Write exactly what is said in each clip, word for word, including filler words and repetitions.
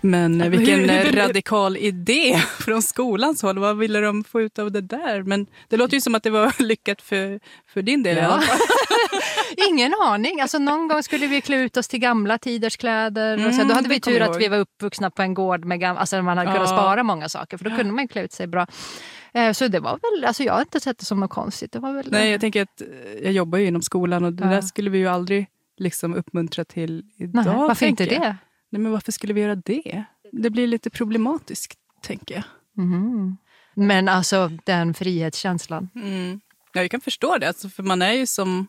Men vilken radikal idé från skolans håll. Vad ville de få ut av det där? Men det låter ju som att det var lyckat för, för din del. Ja. Ingen aning. Alltså någon gång skulle vi klä ut oss till gamla tiders kläder. Mm, och så, då hade vi tur att vi var uppvuxna på en gård med gamla, alltså man hade kunnat ja. spara många saker. För då kunde man klä ut sig bra. Så det var väl, alltså jag har inte sett det som något konstigt. Det var väl, nej, jag tänker att jag jobbar ju inom skolan och det ja. där skulle vi ju aldrig liksom uppmuntra till idag. Nej, varför inte jag. det? Nej, men varför skulle vi göra det? Det blir lite problematiskt, tänker jag. Mm. Men alltså, den frihetskänslan. Mm. Ja, jag kan förstå det. Alltså, för man är ju som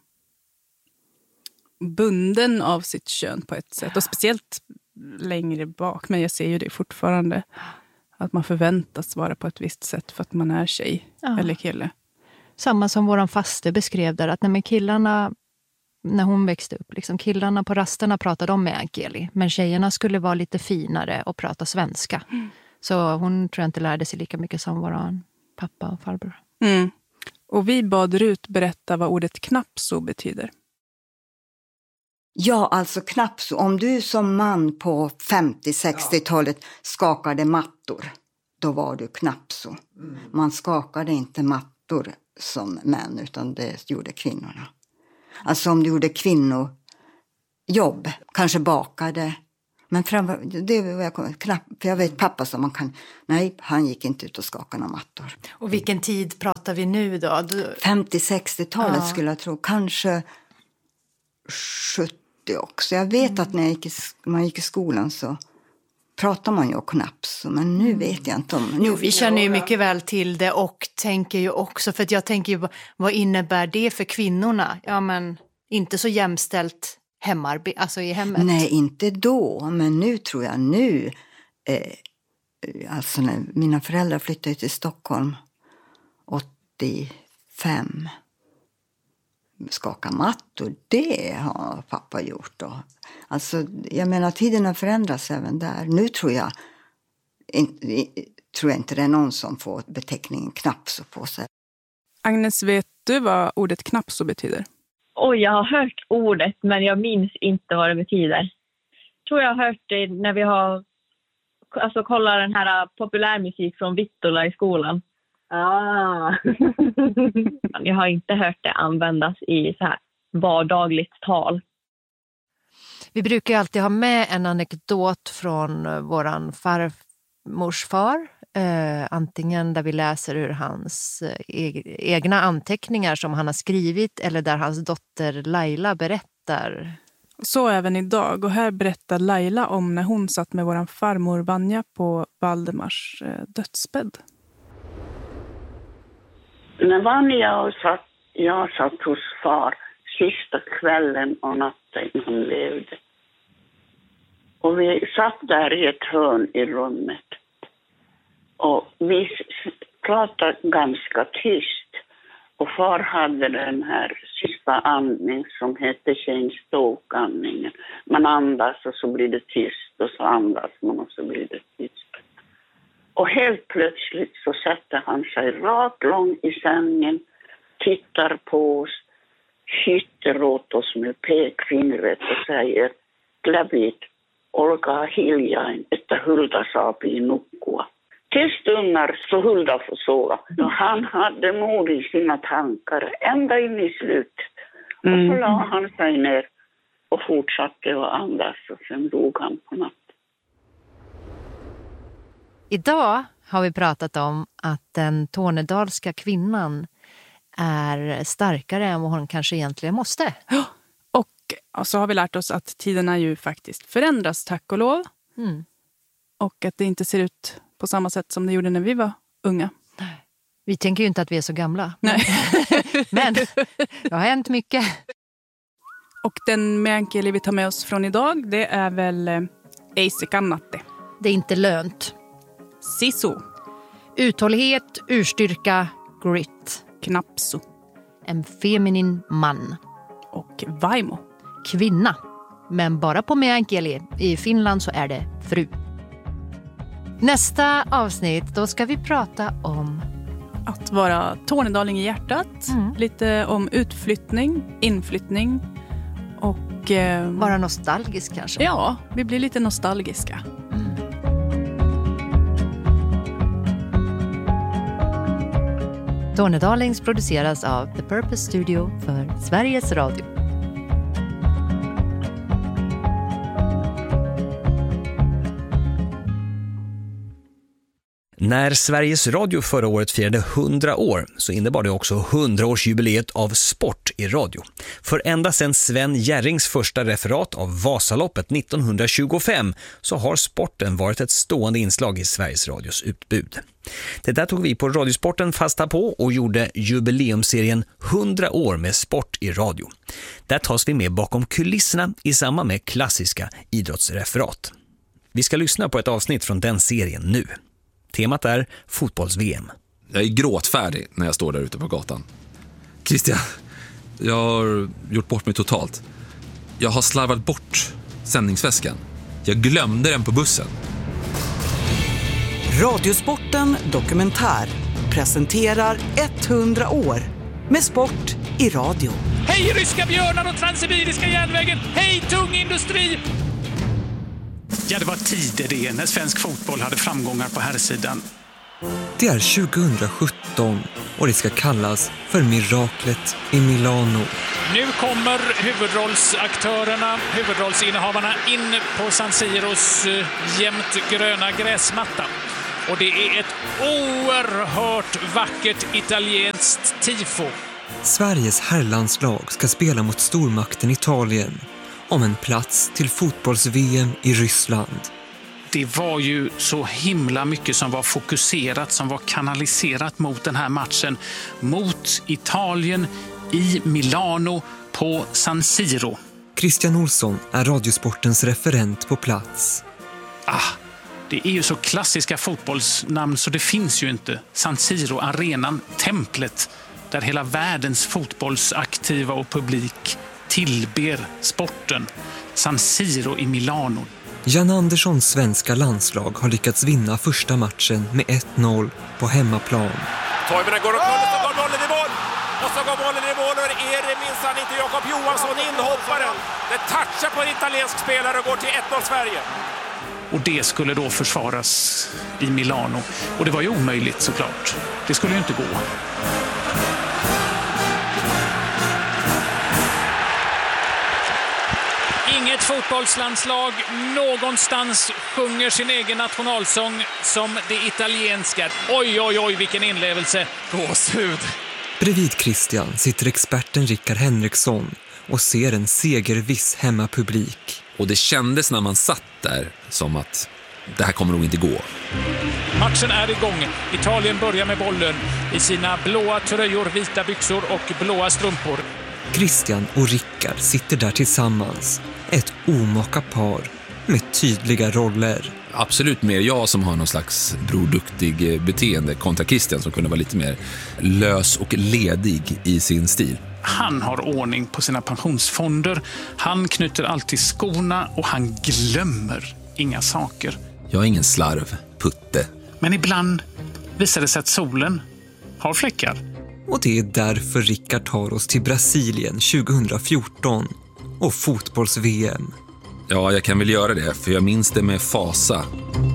bunden av sitt kön på ett sätt. Och speciellt längre bak. Men jag ser ju det fortfarande. Att man förväntas vara på ett visst sätt för att man är tjej ja. eller kille. Samma som våran faste beskrev där. Att när killarna... när hon växte upp. Liksom, killarna på rasterna pratade om meänkieli. Men tjejerna skulle vara lite finare och prata svenska. Mm. Så hon tror jag inte lärde sig lika mycket som våran pappa och farbror. Mm. Och vi bad Rut berätta vad ordet knapso betyder. Ja, alltså knapso. Om du som man på femtio-sextiotalet ja. skakade mattor, då var du knapso. Mm. Man skakade inte mattor som män, utan det gjorde kvinnorna. Alltså om du gjorde kvinnojobb, kanske bakade. Men fram, det var jag knappt, för jag vet pappa som man kan, nej, han gick inte ut och skakade några mattor. Och vilken tid pratar vi nu då? Du... femtio-sextiotalet ja. skulle jag tro, kanske sjuttio också. Jag vet mm. att när jag gick i, man gick i skolan så pratar man ju knappt, men nu vet jag inte om... Nu, jo, vi känner ju mycket väl till det och tänker ju också, för att jag tänker ju, vad innebär det för kvinnorna? Ja, men inte så jämställt hemarbete, alltså i hemmet. Nej, inte då, men nu tror jag nu, eh, alltså när mina föräldrar flyttade till Stockholm åttiofem, skaka mattor, det har pappa gjort då. Alltså, jag menar, tiderna förändras även där. Nu tror jag, in, tror jag inte det är någon som får beteckningen knapso på sig. Agnes, vet du vad ordet knapso betyder? Oj, jag har hört ordet, men jag minns inte vad det betyder. Jag tror jag har hört det när vi har alltså, kollat den här populärmusik från Vittula i skolan. Ah. Jag har inte hört det användas i så här vardagligt tal. Vi brukar ju alltid ha med en anekdot från våran farmors far. Eh, antingen där vi läser ur hans e- egna anteckningar som han har skrivit eller där hans dotter Laila berättar. Så även idag. Och här berättar Laila om när hon satt med våran farmor Vanja på Valdemars eh, dödsbädd. När Vanja och satt, jag satt hos far sista kvällen och natten han levde. Och vi satt där i ett hörn i rummet. Och vi pratade ganska tyst. Och far hade den här sista andning som heter Shane Stoke-andningen. Man andas och så blir det tyst och så andas man och så blir det tyst. Och helt plötsligt så sätter han sig rakt lång i sängen, tittar på oss, hytter åt oss med pekfingret och säger Glävit, olkaa hiljain, että Hulda saapii nukkua. Till stunder så Hulda får sova. Och han hade mod i sina tankar ända in i slutet. Och så la han sig ner och fortsatte att andas och sen dog han på natt. Idag har vi pratat om att den tornedalska kvinnan är starkare än vad hon kanske egentligen måste. Och så har vi lärt oss att tiderna ju faktiskt förändras, tack och lov. Mm. Och att det inte ser ut på samma sätt som det gjorde när vi var unga. Vi tänker ju inte att vi är så gamla. Nej. Men det har hänt mycket. Och den meänkieli vi tar med oss från idag, det är väl ei se kannatte. Det är inte lönt. Sisu. Uthållighet, urstyrka, grit. Knapso. En feminin man. Och vaimo. Kvinna. Men bara på meänkieli. I Finland så är det fru. Nästa avsnitt, då ska vi prata om att vara tornedaling i hjärtat. Mm. Lite om utflyttning, inflyttning och... Eh, vara nostalgisk kanske. Ja, vi blir lite nostalgiska. Mm. Tornedalings produceras av The Purpose Studio för Sveriges Radio. När Sveriges Radio förra året firade hundra år så innebar det också hundraårsjubileet av sport i radio. För ända sedan Sven Jerrings första referat av Vasaloppet nittonhundratjugofem så har sporten varit ett stående inslag i Sveriges Radios utbud. Det där tog vi på Radiosporten fasta på och gjorde jubileumserien hundra år med sport i radio. Där tas vi med bakom kulisserna i samband med klassiska idrottsreferat. Vi ska lyssna på ett avsnitt från den serien nu. Temat är fotbolls-V M. Jag är gråtfärdig när jag står där ute på gatan. Christian, jag har gjort bort mig totalt. Jag har slarvat bort sändningsväskan. Jag glömde den på bussen. Radiosporten Dokumentär presenterar hundra år med sport i radio. Hej ryska björnar och transsibiriska järnvägen! Hej tung industri! Ja, det var tider det när svensk fotboll hade framgångar på herrsidan. Det är tjugohundrasjutton och det ska kallas för miraklet i Milano. Nu kommer huvudrollsaktörerna, huvudrollsinnehavarna in på San Siros uh, jämnt gröna gräsmatta. Och det är ett oerhört vackert italienskt tifo. Sveriges herrlandslag ska spela mot stormakten Italien om en plats till fotbolls-V M i Ryssland. Det var ju så himla mycket som var fokuserat, som var kanaliserat mot den här matchen. Mot Italien i Milano på San Siro. Christian Olsson är Radiosportens referent på plats. Ah, det är ju så klassiska fotbollsnamn så det finns ju inte. San Siro, arenan, templet där hela världens fotbollsaktiva och publik tillber sporten. San Siro i Milano. Jan Anderssons svenska landslag har lyckats vinna första matchen med ett noll på hemmaplan. Toivonen går och kollar så går bollen i mål. Och så går bollen i mål och är det minsann inte Jakob Johansson, inhopparen. Det touchar på en italiensk spelare och går till ett noll Sverige. Och det skulle då försvaras i Milano. Och det var ju omöjligt såklart. Det skulle ju inte gå. Inget fotbollslandslag någonstans sjunger sin egen nationalsång som det italienska. Oj, oj, oj, vilken inlevelse. Gåshud. Bredvid Christian sitter experten Rickard Henriksson och ser en segerviss hemmapublik. Och det kändes när man satt där som att det här kommer nog inte gå. Matchen är igång. Italien börjar med bollen i sina blåa tröjor, vita byxor och blåa strumpor. Christian och Rickard sitter där tillsammans. Ett omaka par med tydliga roller. Absolut mer jag som har någon slags broduktig beteende kontra Christian som kunde vara lite mer lös och ledig i sin stil. Han har ordning på sina pensionsfonder. Han knyter alltid skorna och han glömmer inga saker. Jag är ingen slarv, putte. Men ibland visar det sig att solen har fläckar. Och det är därför Rickard tar oss till Brasilien tjugohundrafjorton och fotbolls-V M. Ja, jag kan väl göra det, för jag minns det med fasa.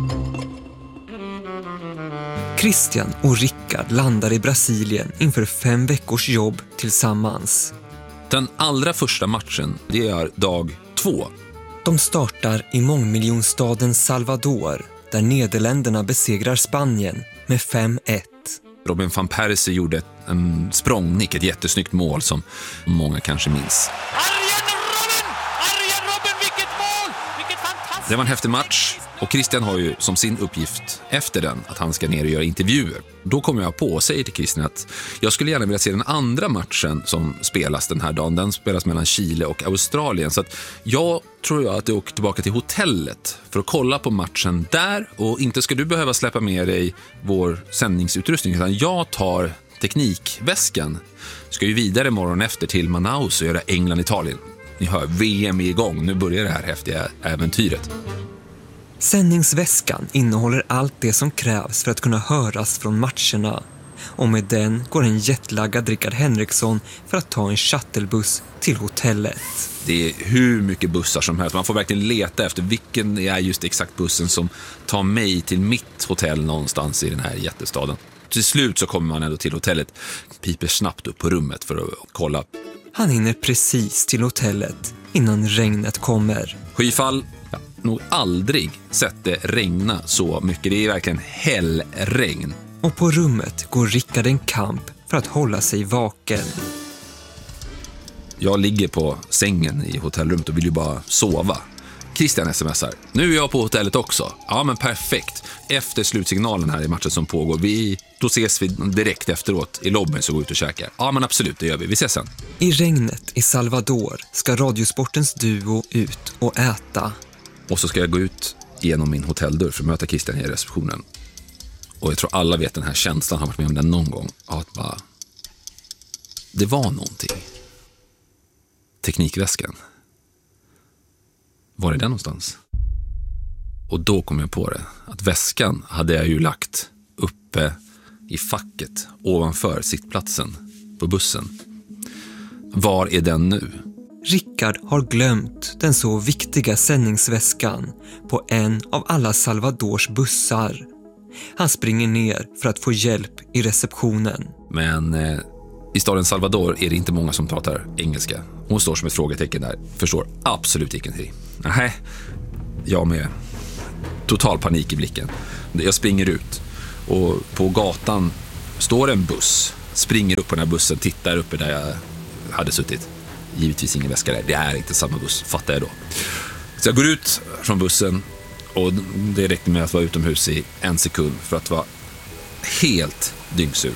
Christian och Rickard landar i Brasilien inför fem veckors jobb tillsammans. Den allra första matchen, det är dag två. De startar i mångmiljonstaden Salvador, där Nederländerna besegrar Spanien med fem ett. Robin van Persie gjorde en språngnick, ett jättesnyggt mål som många kanske minns. Arjen Robben! Arjen Robben, vilket mål! Vilket fantastiskt! Det var en häftig match och Christian har ju som sin uppgift efter den att han ska ner och göra intervjuer. Då kommer jag på och säger till Christian att jag skulle gärna vilja se den andra matchen som spelas den här dagen. Den spelas mellan Chile och Australien. Så att jag tror jag att jag åker tillbaka till hotellet för att kolla på matchen där. Och inte ska du behöva släppa med dig vår sändningsutrustning utan jag tar teknikväskan. Ska ju vidare morgon efter till Manaus och göra England-Italien. Ni hör, V M är igång. Nu börjar det här häftiga äventyret. Sändningsväskan innehåller allt det som krävs för att kunna höras från matcherna. Och med den går en jetlaggad Rickard Henriksson för att ta en shuttlebuss till hotellet. Det är hur mycket bussar som helst. Man får verkligen leta efter vilken är just exakt bussen som tar mig till mitt hotell någonstans i den här jättestaden. till slut så kommer man ändå till hotellet. Piper snabbt upp på rummet för att kolla. Han hinner precis till hotellet innan regnet kommer. Skyfall. Ja, nog aldrig sett det regna så mycket. Det är verkligen hällregn. Och på rummet går Rickard en kamp för att hålla sig vaken. Jag ligger på sängen i hotellrummet och vill ju bara sova. Christian smsar. Nu är jag på hotellet också. Ja, men perfekt. Efter slutsignalen här i matchen som pågår. Vi, då ses vi direkt efteråt i lobbyn så går ut och käkar. Ja, men absolut, det gör vi. Vi ses sen. I regnet i Salvador ska Radiosportens duo ut och äta. Och så ska jag gå ut genom min hotelldörr för att möta Christian i receptionen. Och jag tror alla vet den här känslan, har varit med om den någon gång. Att bara... Det var någonting. Teknikväskan. Var är den någonstans? Och då kom jag på det. Att väskan hade jag ju lagt uppe i facket ovanför sittplatsen på bussen. Var är den nu? Rickard har glömt den så viktiga sändningsväskan på en av alla Salvadors bussar. Han springer ner för att få hjälp i receptionen. Men eh, i staden Salvador är det inte många som pratar engelska. Hon står som ett frågetecken där. Förstår absolut ingenting. Nej, jag med. Total panik i blicken. Jag springer ut. Och på gatan står en buss. Springer upp på den här bussen. Tittar uppe där jag hade suttit. Givetvis ingen väska där. Det är inte samma buss, fattar jag då. Så jag går ut från bussen. Och det räckte med att vara utomhus i en sekund för att vara helt dyngsur.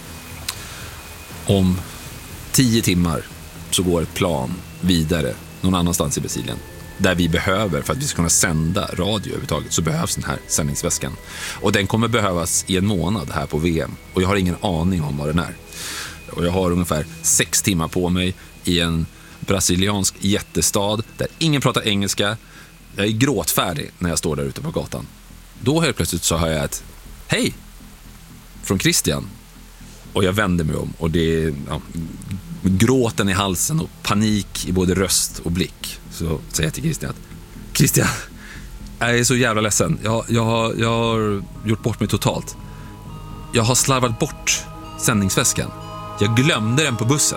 Om tio timmar så går ett plan vidare någon annanstans i Brasilien. Där vi behöver, för att vi ska kunna sända radio överhuvudtaget, så behövs den här sändningsväskan. Och den kommer behövas i en månad här på V M. Och jag har ingen aning om vad den är. Och jag har ungefär sex timmar på mig i en brasiliansk jättestad där ingen pratar engelska. Jag är gråtfärdig när jag står där ute på gatan. Då helt plötsligt så hör jag ett hej från Christian. Och jag vänder mig om och det är ja, gråten i halsen och panik i både röst och blick. Så säger jag till Christian att Christian, jag är så jävla ledsen. Jag, jag, har, jag har gjort bort mig totalt. Jag har slarvat bort sändningsväskan. Jag glömde den på bussen.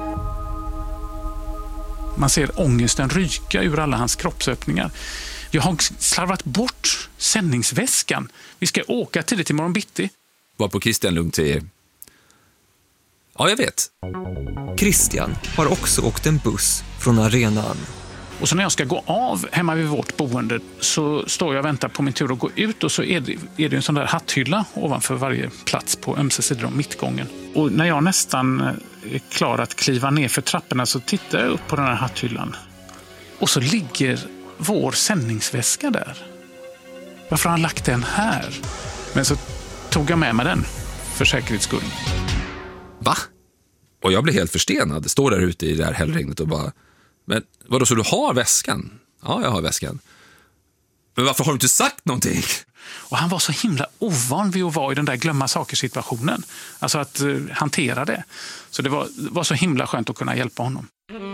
Man ser ångesten ryka ur alla hans kroppsöppningar. Jag har slarvat bort sändningsväskan. Vi ska åka tidigt i morgon bitti. Var på Christian lugnt säger. Ja, jag vet. Christian har också åkt en buss från arenan. Och så när jag ska gå av hemma vid vårt boende så står jag och väntar på min tur att gå ut och så är det, är det en sån där hatthylla ovanför varje plats på ömse sidor om mittgången. Och när jag nästan är klar att kliva ner för trapporna så tittar jag upp på den här hatthyllan. Och så ligger vår sändningsväska där. Varför har han lagt den här? Men så tog jag med mig den för säkerhets skull. Va? Och jag blev helt förstenad. Står där ute i det här hällregnet och bara... Men vadå, så du har väskan? Ja, jag har väskan. Men varför har du inte sagt någonting? Och han var så himla ovan vid att vara i den där glömma saker-situationen. Alltså att uh, hantera det. Så det var, var så himla skönt att kunna hjälpa honom.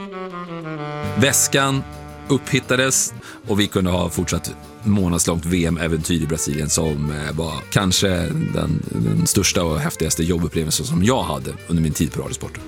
Väskan upphittades och vi kunde ha fortsatt månadslångt V M-äventyr i Brasilien som var kanske den, den största och häftigaste jobbupplevelsen som jag hade under min tid på Radiosporten.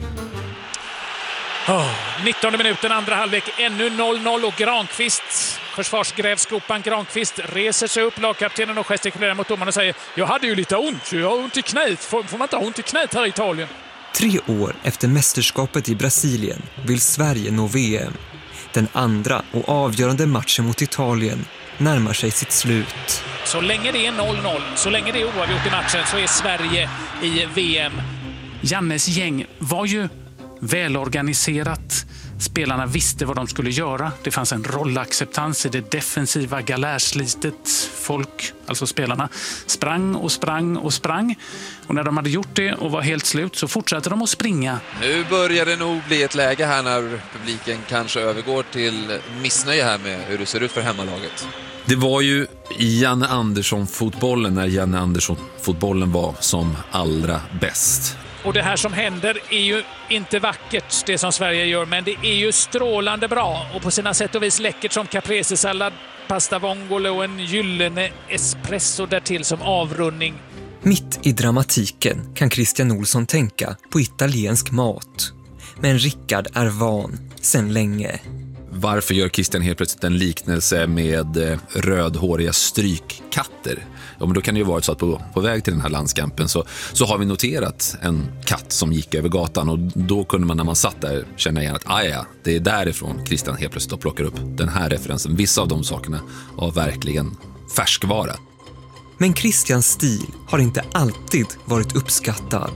Oh, nittonde minuten, andra halvlek, ännu noll noll och Granqvist, försvarsgrävskopan Granqvist, reser sig upp, lagkaptenen och gestikulerar mot domaren och säger jag hade ju lite ont, jag har ont i knät, får, får man inte ha ont i knät här i Italien? Tre år efter mästerskapet i Brasilien vill Sverige nå V M. Den andra och avgörande matchen mot Italien närmar sig sitt slut. Så länge det är noll noll, så länge det är oavgjort i matchen så är Sverige i V M. Jannes gäng var ju välorganiserat. Spelarna visste vad de skulle göra. Det fanns en rollacceptans i det defensiva galärslitet. Folk, alltså spelarna, sprang och sprang och sprang. Och när de hade gjort det och var helt slut så fortsatte de att springa. Nu börjar det nog bli ett läge här när publiken kanske övergår till missnöje här med hur det ser ut för hemmalaget. Det var ju Janne Andersson-fotbollen när Janne Andersson-fotbollen var som allra bäst. Och det här som händer är ju inte vackert, det som Sverige gör, men det är ju strålande bra och på sina sätt och vis läckert som caprese-sallad, pasta vongole och en gyllene espresso därtill som avrundning. Mitt i dramatiken kan Christian Olsson tänka på italiensk mat. Men Rickard är van sedan länge. Varför gör Christian helt plötsligt en liknelse med rödhåriga strykkatter? Ja, men då kan det ju vara så att på, på väg till den här landskampen så, så har vi noterat en katt som gick över gatan, och då kunde man när man satt där känna igen att aja, det är därifrån Christian helt plötsligt plockar upp den här referensen. Vissa av de sakerna var verkligen färskvara. Men Christians stil har inte alltid varit uppskattad.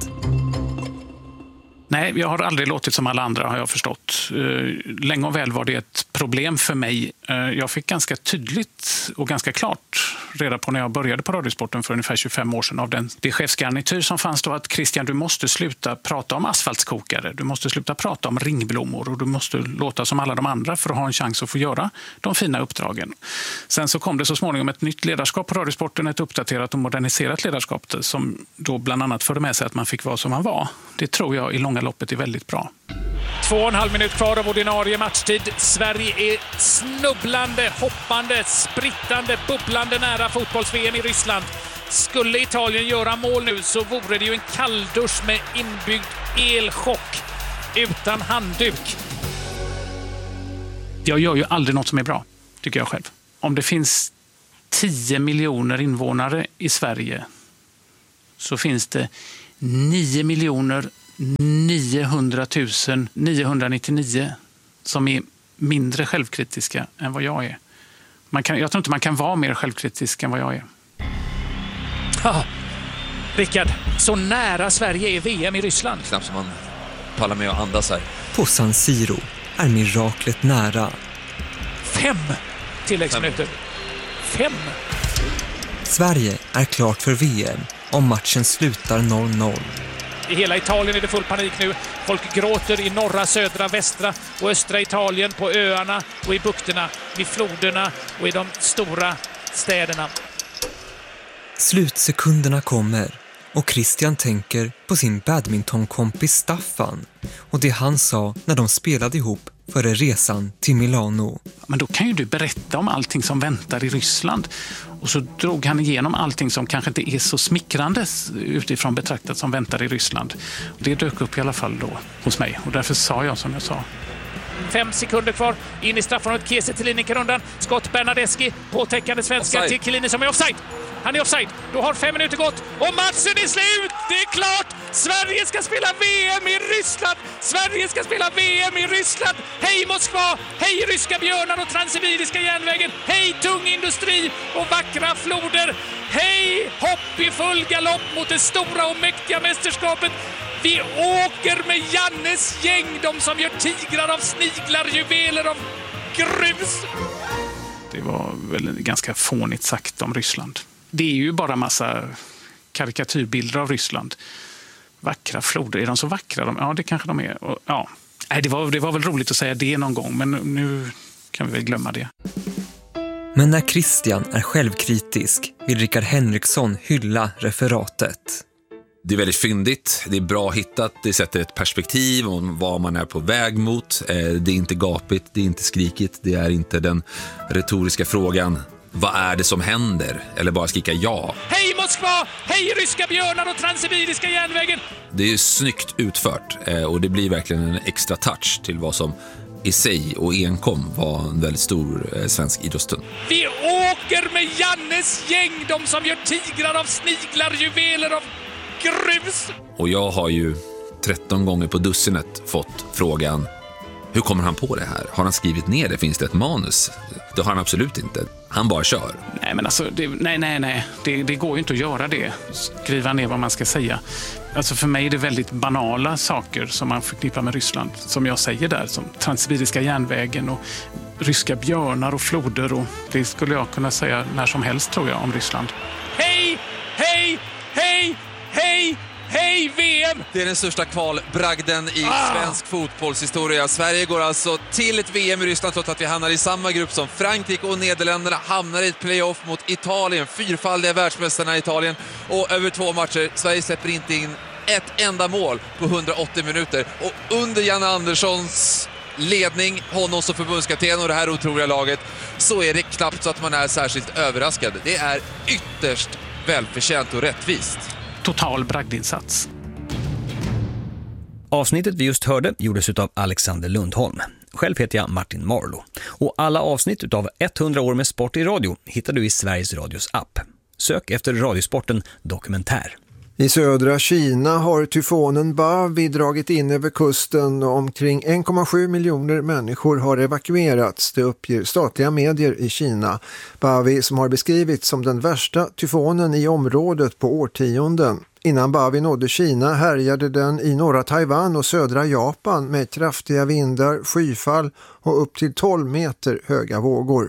Nej, jag har aldrig låtit som alla andra, har jag förstått. Länge och väl var det ett problem för mig. Jag fick ganska tydligt och ganska klart reda på när jag började på Radiosporten för ungefär tjugofem år sedan av den, det chefsgarnityr som fanns då, att Christian, du måste sluta prata om asfaltskokare, du måste sluta prata om ringblommor och du måste låta som alla de andra för att ha en chans att få göra de fina uppdragen. Sen så kom det så småningom ett nytt ledarskap på Radiosporten, ett uppdaterat och moderniserat ledarskap som då bland annat förde med sig att man fick vara som man var. Det tror jag i långa loppet är väldigt bra. Två och en halv minut kvar av ordinarie matchtid. Sverige är snubblande, hoppande, sprittande, bubblande nära fotbolls-V M i Ryssland. Skulle Italien göra mål nu så vore det ju en kalldusch med inbyggd elchock utan handduk. Jag gör ju aldrig något som är bra, tycker jag själv. Om det finns tio miljoner invånare i Sverige så finns det nio miljoner niohundratusen niohundranittionio som är mindre självkritiska än vad jag är. Man kan, jag tror inte man kan vara mer självkritisk än vad jag är. Ah, Rickard, så nära Sverige är V M i Ryssland. Knappt som man pallar med att andas här. På San Siro är miraklet nära. Fem tilläggsminuter. Fem. Sverige är klart för V M om matchen slutar noll noll. I hela Italien är det full panik nu. Folk gråter i norra, södra, västra och östra Italien, på öarna och i bukterna, vid floderna och i de stora städerna. Slutsekunderna kommer och Christian tänker på sin badmintonkompis Staffan och det han sa när de spelade ihop före resan till Milano. Men då kan ju du berätta om allting som väntar i Ryssland. Och så drog han igenom allting som kanske inte är så smickrande utifrån betraktat som väntar i Ryssland. Det dök upp i alla fall då hos mig och därför sa jag som jag sa. Fem sekunder kvar, in i straffområdet, Kiese till linjen rundan. Skott Bernadeschi, påtäckande svenska offside till Chiellini som är offside. Han är offside, då har fem minuter gått och matchen är slut! Det är klart! Sverige ska spela V M i Ryssland! Sverige ska spela V M i Ryssland! Hej Moskva! Hej ryska björnar och transsibiriska järnvägen! Hej tung industri och vackra floder! Hej hopp i full galopp mot det stora och mäktiga mästerskapet! Vi åker med Jannes gäng, de som gör tigrar av sniglar, juveler av grus. Det var väl ganska fånigt sagt om Ryssland. Det är ju bara massa karikatyrbilder av Ryssland. Vackra floder, är de så vackra? Ja, det kanske de är. Och, ja. Nej, det, var, det var väl roligt att säga det någon gång, men nu kan vi väl glömma det. Men när Christian är självkritisk vill Rickard Henriksson hylla referatet. Det är väldigt fyndigt, det är bra hittat, det sätter ett perspektiv om vad man är på väg mot. Det är inte gapigt, det är inte skrikigt, det är inte den retoriska frågan. Vad är det som händer? Eller bara skrika ja. Hej Moskva! Hej ryska björnar och transsibiriska järnvägen! Det är snyggt utfört och det blir verkligen en extra touch till vad som i sig och enkom var en väldigt stor svensk idrottsstund. Vi åker med Jannes gäng, de som gör tigrar av sniglar, juveler av grus. Och jag har ju tretton gånger på dussinet fått frågan: hur kommer han på det här? Har han skrivit ner det? Finns det ett manus? Det har han absolut inte. Han bara kör. Nej, men alltså, det, nej, nej, nej. Det, det går ju inte att göra det. Skriva ner vad man ska säga. Alltså för mig är det väldigt banala saker som man förknippar med Ryssland. Som jag säger där, som transsibiriska järnvägen och ryska björnar och floder. Och det skulle jag kunna säga när som helst, tror jag, om Ryssland. Hej, hej, hej, hej! Hej V M! Det är den största kvalbragden i ah! svensk fotbollshistoria. Sverige går alltså till ett V M i Ryssland trots att vi hamnar i samma grupp som Frankrike och Nederländerna. Hamnar i ett playoff mot Italien, fyrfaldiga världsmästarna i Italien. Och över två matcher, Sverige släpper inte in ett enda mål på hundraåttio minuter. Och under Janne Anderssons ledning, honom som förbundskapten och det här otroliga laget, så är det knappt så att man är särskilt överraskad. Det är ytterst välförtjänt och rättvist. Total bragdinsats. Avsnittet vi just hörde gjordes av Alexander Lundholm. Själv heter jag Martin Marlow. Och alla avsnitt av hundra år med sport i radio hittar du i Sveriges Radios app. Sök efter radiosporten Dokumentär. I södra Kina har tyfonen Bavi dragit in över kusten och omkring en komma sju miljoner människor har evakuerats, det uppger statliga medier i Kina. Bavi, som har beskrivits som den värsta tyfonen i området på årtionden. Innan Bavi nådde Kina härjade den i norra Taiwan och södra Japan med kraftiga vindar, skyfall och upp till tolv meter höga vågor.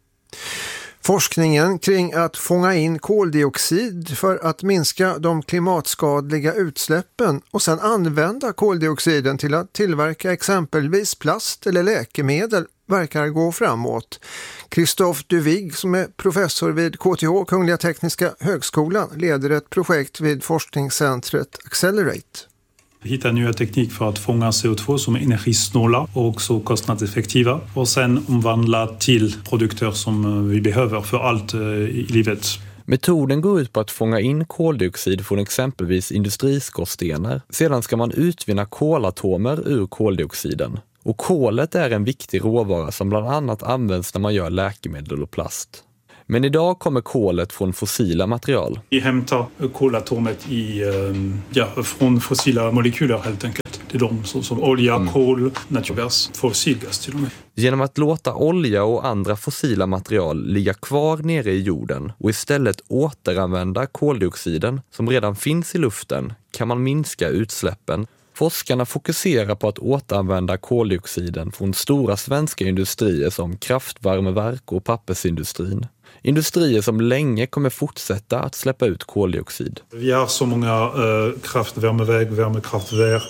Forskningen kring att fånga in koldioxid för att minska de klimatskadliga utsläppen och sedan använda koldioxiden till att tillverka exempelvis plast eller läkemedel verkar gå framåt. Christophe Duvig, som är professor vid K T H, Kungliga Tekniska Högskolan, leder ett projekt vid forskningscentret Accelerate. Hitta nya teknik för att fånga C O två som är energisnåla och också kostnadseffektiva och sen omvandla till produkter som vi behöver för allt i livet. Metoden går ut på att fånga in koldioxid från exempelvis industriskorstenar. Sedan ska man utvinna kolatomer ur koldioxiden. Och kolet är en viktig råvara som bland annat används när man gör läkemedel och plast. Men idag kommer kolet från fossila material. Vi hämtar kolatomet i, ja, från fossila molekyler helt enkelt. Det är de som, som olja, mm. kol, naturgas, fossilgas till och med. Genom att låta olja och andra fossila material ligga kvar nere i jorden och istället återanvända koldioxiden som redan finns i luften kan man minska utsläppen. Forskarna fokuserar på att återanvända koldioxiden från stora svenska industrier som kraftvärmeverk och pappersindustrin. Industrier som länge kommer fortsätta att släppa ut koldioxid. Vi har så många äh, kraftvärmeverk, värmekraftverk,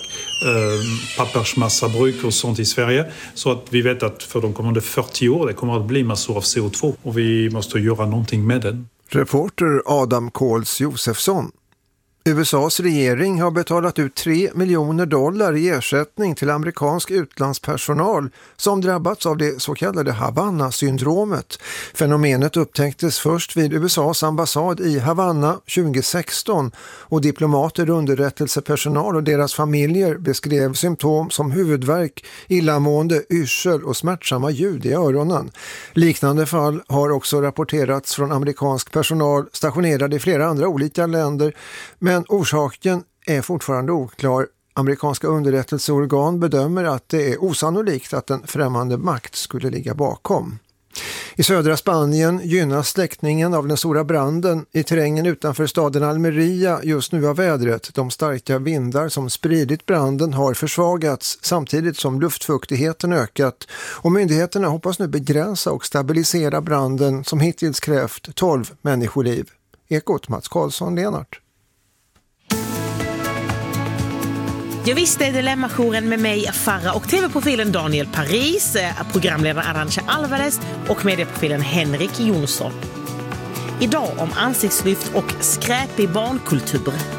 äh, pappersmassabruk och sånt i Sverige så att vi vet att för de kommande fyrtio år det kommer att bli massor av C O två och vi måste göra någonting med den. Reporter Adam Kåls Josefsson. U S A:s regering har betalat ut tre miljoner dollar i ersättning till amerikansk utlandspersonal som drabbats av det så kallade Havanna-syndromet. Fenomenet upptäcktes först vid U S A:s ambassad i Havanna tjugo sexton och diplomater, underrättelsepersonal och deras familjer beskrev symptom som huvudvärk, illamående, yrsel och smärtsamma ljud i öronen. Liknande fall har också rapporterats från amerikansk personal stationerad i flera andra olika länder. Men orsaken är fortfarande oklar. Amerikanska underrättelseorgan bedömer att det är osannolikt att en främmande makt skulle ligga bakom. I södra Spanien gynnas släckningen av den stora branden i terrängen utanför staden Almeria just nu av vädret. De starka vindar som spridit branden har försvagats samtidigt som luftfuktigheten ökat och myndigheterna hoppas nu begränsa och stabilisera branden som hittills krävt tolv människoliv. Ekot Mats Karlsson, Lenart. Jag visste är Dilemma-jouren med mig, Farah, och tv-profilen Daniel Paris, programledaren Arantxa Alvarez och medieprofilen Henrik Jonsson. Idag om ansiktslyft och skräpig barnkultur.